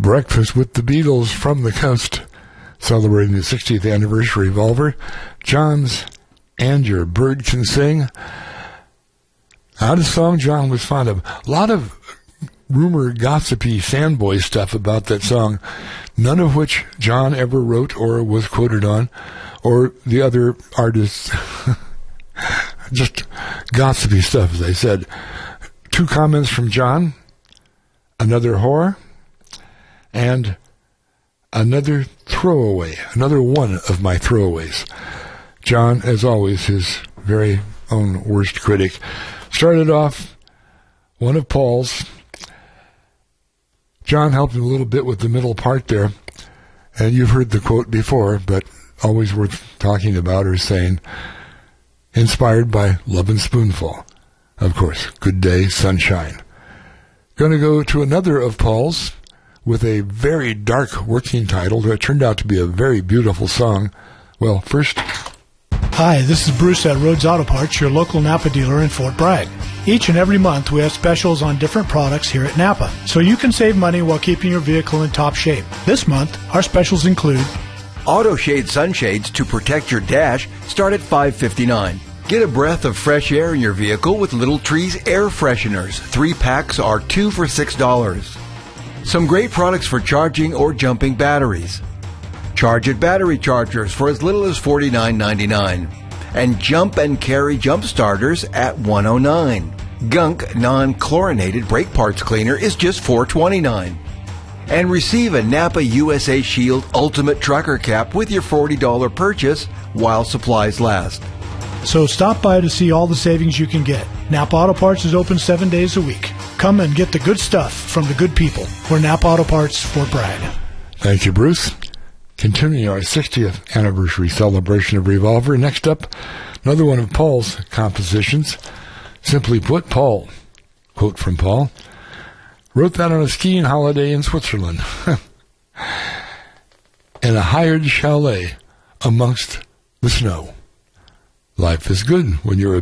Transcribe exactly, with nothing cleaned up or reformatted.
Breakfast with the Beatles from the coast, celebrating the sixtieth anniversary of Revolver. John's And Your Bird Can Sing. Not a song John was fond of. A lot of rumor, gossipy fanboy stuff about that song, none of which John ever wrote or was quoted on, or the other artists. Just gossipy stuff, as I said. Two comments from John. Another whore. And another throwaway. Another one of my throwaways. John, as always, his very own worst critic. Started off one of Paul's. John helped him a little bit with the middle part there. And you've heard the quote before, but always worth talking about or saying. Inspired by Love and Spoonful. Of course, Good Day, Sunshine. Going to go to another of Paul's with a very dark working title that turned out to be a very beautiful song. Well, first... Hi, this is Bruce at Rhodes Auto Parts, your local Napa dealer in Fort Bragg. Each and every month we have specials on different products here at Napa, so you can save money while keeping your vehicle in top shape. This month, our specials include Auto Shade sunshades to protect your dash start at five fifty-nine. Get a breath of fresh air in your vehicle with Little Trees air fresheners. Three packs are two for six dollars. Some great products for charging or jumping batteries. Charge It battery chargers for as little as forty-nine ninety-nine. And Jump and Carry jump starters at one oh nine. Gunk non-chlorinated brake parts cleaner is just four twenty-nine. And receive a Napa U S A Shield Ultimate Trucker Cap with your forty dollars purchase while supplies last. So stop by to see all the savings you can get. Napa Auto Parts is open seven days a week. Come and get the good stuff from the good people. We're Napa Auto Parts, Fort Bragg. Thank you, Bruce. Continuing our sixtieth anniversary celebration of Revolver. Next up, another one of Paul's compositions. Simply put, Paul, quote from Paul, wrote that on a skiing holiday in Switzerland. In a hired chalet amongst the snow. Life is good when you're a